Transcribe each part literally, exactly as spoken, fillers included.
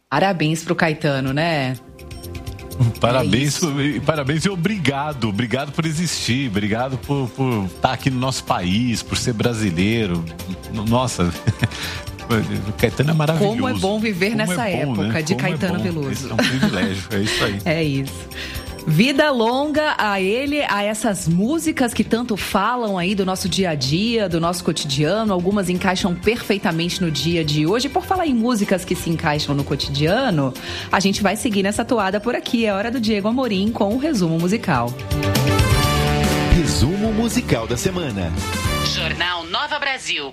Parabéns pro Caetano, né? Parabéns, é parabéns e obrigado, obrigado por existir, obrigado por, por estar aqui no nosso país, por ser brasileiro. Nossa, o Caetano é maravilhoso. Como é bom viver Como nessa é bom, época, né? de Como Caetano é Veloso. É um privilégio, é isso aí. É isso. Vida longa a ele, a essas músicas que tanto falam aí do nosso dia a dia, do nosso cotidiano. Algumas encaixam perfeitamente no dia de hoje. Por falar em músicas que se encaixam no cotidiano, a gente vai seguir nessa toada por aqui. É hora do Diego Amorim com o resumo musical. Resumo musical da semana. Jornal Nova Brasil.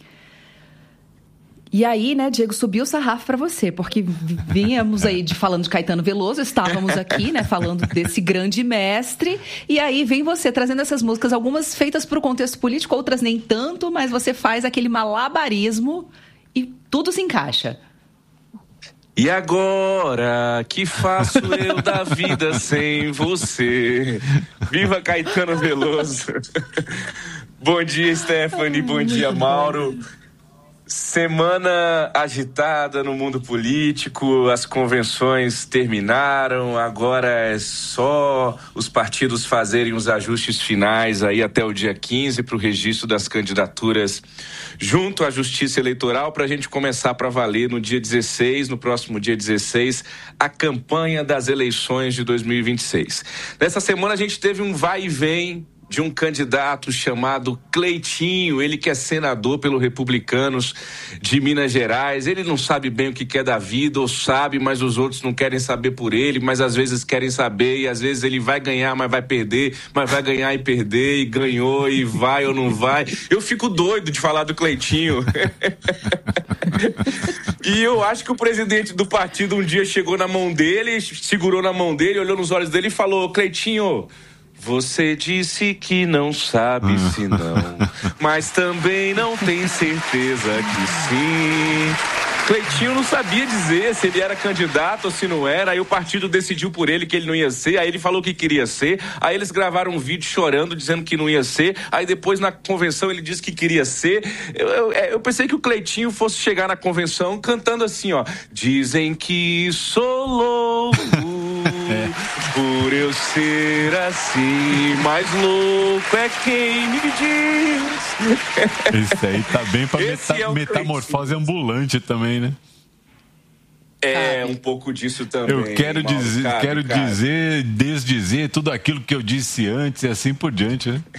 E aí, né, Diego, subiu o sarrafo para você, porque vínhamos aí de, falando de Caetano Veloso, estávamos aqui, né, falando desse grande mestre, e aí vem você trazendo essas músicas, algumas feitas para o contexto político, outras nem tanto, mas você faz aquele malabarismo e tudo se encaixa. E agora, que faço eu da vida sem você? Viva Caetano Veloso! Bom dia, Stephanie, bom dia, Mauro. Semana agitada no mundo político, as convenções terminaram, agora é só os partidos fazerem os ajustes finais aí até o dia quinze para o registro das candidaturas junto à Justiça Eleitoral, para a gente começar para valer no dia dezesseis, no próximo dia dezesseis, a campanha das eleições de dois mil e vinte e seis. Nessa semana a gente teve um vai e vem de um candidato chamado Cleitinho, ele que é senador pelo Republicanos de Minas Gerais. Ele não sabe bem o que quer da vida, ou sabe, mas os outros não querem saber por ele, mas às vezes querem saber, e às vezes ele vai ganhar, mas vai perder, mas vai ganhar e perder, e ganhou, e vai ou não vai. Eu fico doido de falar do Cleitinho. E eu acho que o presidente do partido um dia chegou na mão dele, segurou na mão dele, olhou nos olhos dele e falou: Cleitinho, você disse que não sabe se não, mas também não tem certeza que sim. Cleitinho não sabia dizer se ele era candidato ou se não era, aí o partido decidiu por ele que ele não ia ser, aí ele falou que queria ser, aí eles gravaram um vídeo chorando, dizendo que não ia ser, aí depois na convenção ele disse que queria ser. Eu, eu, eu pensei que o Cleitinho fosse chegar na convenção cantando assim, ó: dizem que sou louco é. por eu ser assim, mas louco é quem me diz. Esse aí tá bem pra meta, é metamorfose ambulante também, né? É, um pouco disso também. Eu quero Mauro, dizer, cabe, quero cabe. dizer, desdizer tudo aquilo que eu disse antes e assim por diante, né?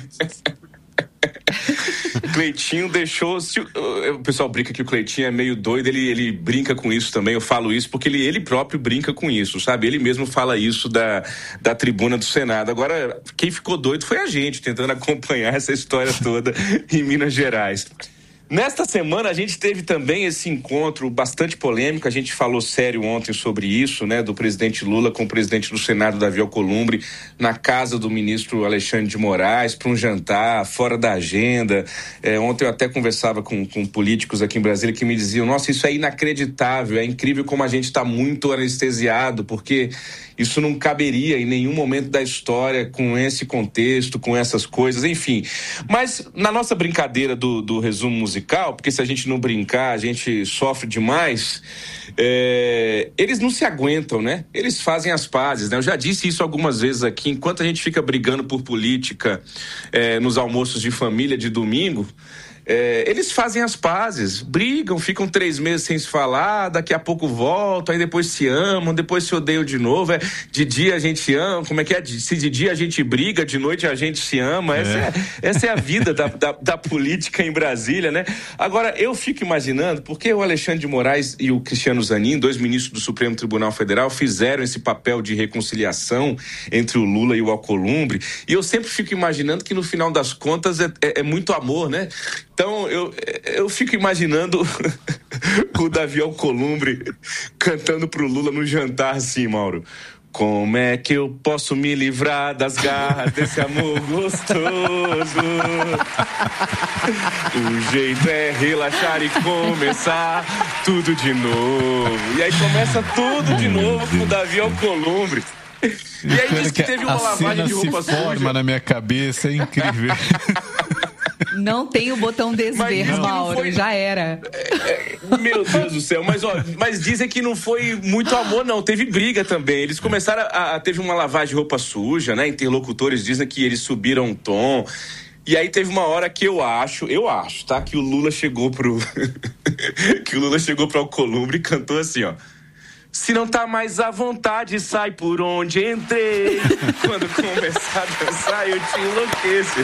Cleitinho deixou... Se, o pessoal brinca que o Cleitinho é meio doido, ele, ele brinca com isso também, eu falo isso porque ele, ele próprio brinca com isso, sabe? Ele mesmo fala isso da, da tribuna do Senado. Agora, quem ficou doido foi a gente, tentando acompanhar essa história toda em Minas Gerais. Nesta semana a gente teve também esse encontro bastante polêmico, a gente falou sério ontem sobre isso, né, do presidente Lula com o presidente do Senado, Davi Alcolumbre, na casa do ministro Alexandre de Moraes, para um jantar fora da agenda. É, ontem eu até conversava com, com políticos aqui em Brasília que me diziam: nossa, isso é inacreditável, é incrível como a gente está muito anestesiado, porque isso não caberia em nenhum momento da história com esse contexto, com essas coisas, enfim. Mas na nossa brincadeira do, do resumo musical, porque se a gente não brincar, a gente sofre demais, é, eles não se aguentam, né? Eles fazem as pazes, né? Eu já disse isso algumas vezes aqui, enquanto a gente fica brigando por política é, nos almoços de família de domingo, É, eles fazem as pazes, brigam, ficam três meses sem se falar, daqui a pouco voltam, aí depois se amam, depois se odeiam de novo. É, de dia a gente ama, como é que é? Se de dia a gente briga, de noite a gente se ama. Essa é, é, essa é a vida da, da, da política em Brasília, né? Agora, eu fico imaginando, porque o Alexandre de Moraes e o Cristiano Zanin, dois ministros do Supremo Tribunal Federal, fizeram esse papel de reconciliação entre o Lula e o Alcolumbre, e eu sempre fico imaginando que no final das contas é, é, é muito amor, né? Então, eu, eu fico imaginando o Davi Alcolumbre cantando pro Lula no jantar assim, Mauro: como é que eu posso me livrar das garras desse amor gostoso? O jeito é relaxar e começar tudo de novo. E aí começa tudo de novo com o Davi Alcolumbre. E aí diz que teve uma lavagem de roupa suja. A cena se forma na minha cabeça, é incrível. Não tem o botão desver, Mas Mauro, foi... já era. É, é, meu Deus do céu, mas, ó, mas dizem que não foi muito amor, não. Teve briga também. Eles começaram a, a... Teve uma lavagem de roupa suja, né? Interlocutores dizem que eles subiram um tom. E aí teve uma hora que eu acho, eu acho, tá? Que o Lula chegou pro... que o Lula chegou pro Alcolumbre e cantou assim, ó. Se não tá mais à vontade, sai por onde entrei. Quando começar a dançar, eu te enlouqueço.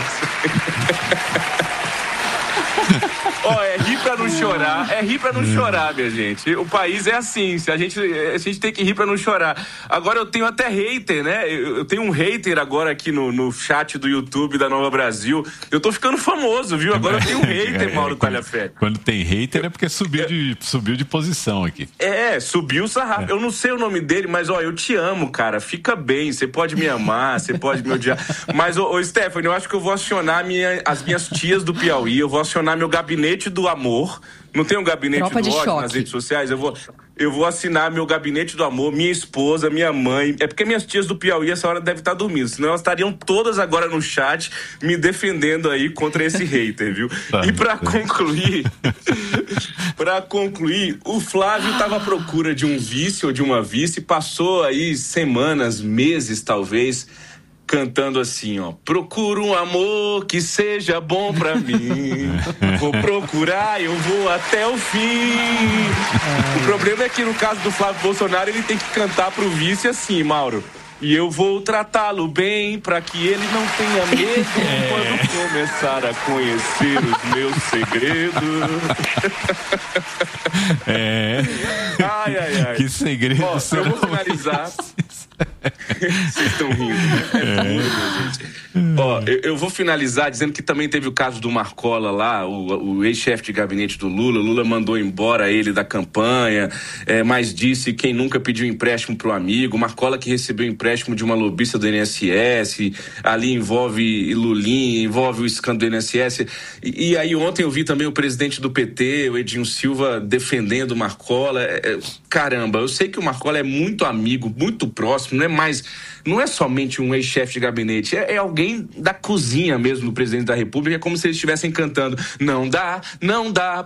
Ó, oh, é rir pra não chorar, é rir pra não chorar, minha gente. O país é assim, a gente, a gente tem que rir pra não chorar. Agora eu tenho até hater, né? Eu, eu tenho um hater agora aqui no, no chat do YouTube da Nova Brasil. Eu tô ficando famoso, viu? Agora eu tenho um hater, Mauro Talhafé. Quando tem hater é porque subiu de, subiu de posição aqui. É, subiu o sarrafo. Eu não sei o nome dele, mas ó, eu te amo, cara. Fica bem, você pode me amar, você pode me odiar. Mas, ô, ô Stephanie, eu acho que eu vou acionar minha, as minhas tias do Piauí, eu vou acionar meu gabinete do amor. Não tem um gabinete Tropa do de ódio choque. nas redes sociais? Eu vou, eu vou assinar meu gabinete do amor, minha esposa, minha mãe. É porque minhas tias do Piauí essa hora devem estar dormindo, senão elas estariam todas agora no chat me defendendo aí contra esse hater, viu? Tá, e pra tá. concluir, pra concluir, o Flávio estava à procura de um vice ou de uma vice, passou aí semanas, meses talvez, cantando assim, ó. Procuro um amor que seja bom pra mim. Vou procurar, eu vou até o fim. O problema é que no caso do Flávio Bolsonaro, ele tem que cantar pro vice assim, Mauro. E eu vou tratá-lo bem pra que ele não tenha medo É. quando começar a conhecer os meus segredos. É. Ai, ai, ai. Que segredo. Ó, você eu vou não- finalizar. Vocês estão rindo, né? É duro, minha gente. Ó, eu, eu vou finalizar dizendo que também teve o caso do Marcola lá, o, o ex-chefe de gabinete do Lula. Lula mandou embora ele da campanha, é, mas disse quem nunca pediu empréstimo pro amigo. Marcola que recebeu empréstimo de uma lobista do I N S S, ali envolve Lulinha, envolve o escândalo do I N S S. E, e aí ontem eu vi também o presidente do P T, o Edinho Silva, defendendo o Marcola. É, é, caramba, eu sei que o Marcola é muito amigo, muito próximo, não é mais, não é somente um ex-chefe de gabinete, é, é alguém da cozinha mesmo do presidente da República, é como se eles estivessem cantando, não dá, não dá